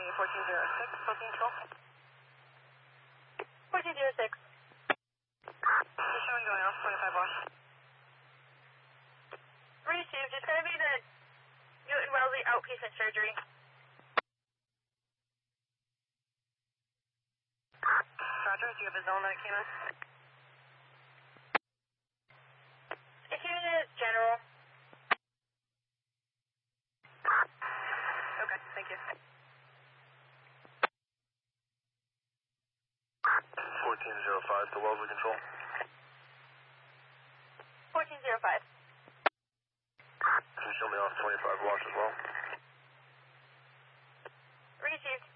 1406, booking control. 1406. Just showing going off, 25 wash. Received. It's going to be the Newton Wellesley outpatient surgery. Roger, do you have a zone that came in? It came in as general. Okay, thank you. 1405 to Wellesley Control. 1405. Can you show me off 25 wash as well? Received.